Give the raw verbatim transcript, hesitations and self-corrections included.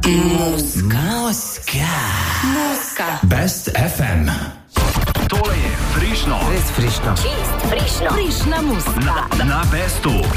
Muska. Muska. Muska. Best ef em. Tole je frišno. Res frišno. Čist frišno. Frišna muska. Na, na Bestu.